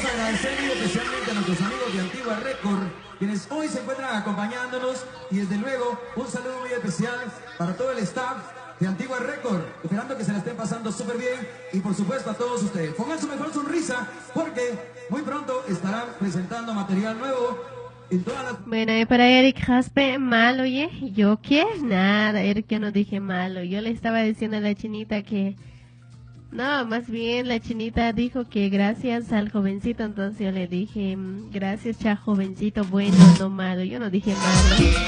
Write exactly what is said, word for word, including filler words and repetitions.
agradecer muy especialmente a nuestros amigos de Antigua Record, quienes hoy se encuentran acompañándonos, y desde luego un saludo muy especial para todo el staff de Antigua Record, esperando que se la estén pasando súper bien, y por supuesto a todos ustedes. Pongan su mejor sonrisa porque muy pronto estarán presentando material nuevo en todas las... Bueno, y para Eric Jaspe, mal, oye, ¿yo qué? Nada, Eric, yo no dije malo. Yo le estaba diciendo a la chinita que... No, más bien la chinita dijo que gracias al jovencito, entonces yo le dije, gracias, cha, jovencito, bueno, no malo. Yo no dije malo.